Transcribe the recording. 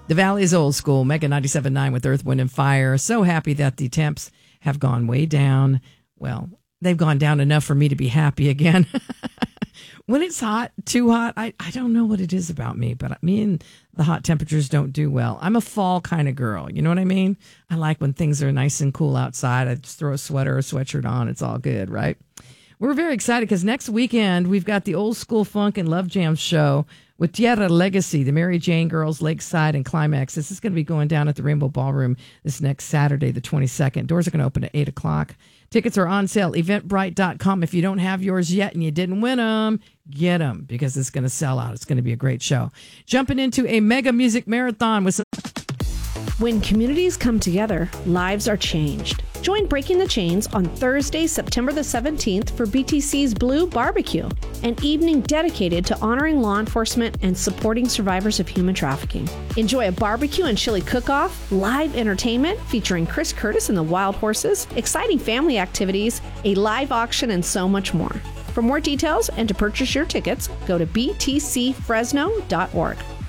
The Valley is old school. Mega 97.9 with Earth, Wind, and Fire. So happy that the temps have gone way down. Well, they've gone down enough for me to be happy again. When it's hot, too hot, I don't know what it is about me, but me and the hot temperatures don't do well. I'm a fall kind of girl. You know what I mean? I like when things are nice and cool outside. I just throw a sweater or a sweatshirt on. It's all good, right? We're very excited because next weekend we've got the Old School Funk and Love Jam show with Tierra Legacy, the Mary Jane Girls, Lakeside, and Climax. This is going to be going down at the Rainbow Ballroom this next Saturday, the 22nd. Doors are going to open at 8 o'clock. Tickets are on sale, eventbrite.com. If you don't have yours yet and you didn't win them, get them because it's going to sell out. It's going to be a great show. Jumping into a mega music marathon with some... When communities come together, lives are changed. Join Breaking the Chains on Thursday, September the 17th for BTC's Blue Barbecue, an evening dedicated to honoring law enforcement and supporting survivors of human trafficking. Enjoy a barbecue and chili cook-off, live entertainment featuring Chris Curtis and the Wild Horses, exciting family activities, a live auction, and so much more. For more details and to purchase your tickets, go to btcfresno.org.